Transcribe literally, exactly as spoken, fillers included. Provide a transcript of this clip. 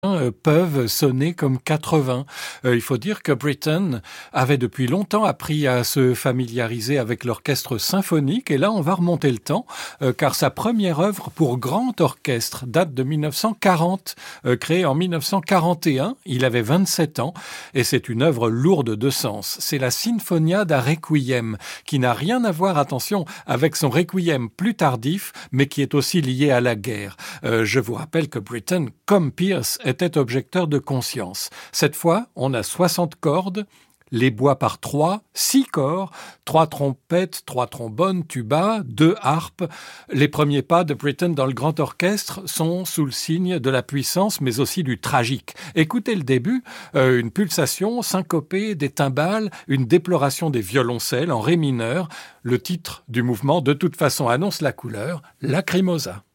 euh, peuvent sonner comme quatre-vingts. Euh, il faut dire que Britten avait depuis longtemps appris à se familiariser avec l'orchestre symphonique, et là on va remonter le temps, euh, car sa première œuvre pour grand orchestre date de mille neuf cent quarante, euh, créée en mille neuf cent quarante et un, il avait vingt-sept ans, et c'est une œuvre lourde de sens. C'est la Sinfonia da Requiem, qui n'a rien à voir, attention, avec son Requiem plus tardif, mais qui est aussi lié à la guerre. Euh, je vous rappelle que Britten, comme Pierce, était objecteur de conscience. Cette fois, on a soixante cordes, les bois par trois, six corps, trois trompettes, trois trombones, tuba, deux harpes. Les premiers pas de Britten dans le grand orchestre sont sous le signe de la puissance, mais aussi du tragique. Écoutez le début, euh, une pulsation syncopée des timbales, une déploration des violoncelles en ré mineur. Le titre du mouvement, de toute façon, annonce la couleur, Lacrimosa.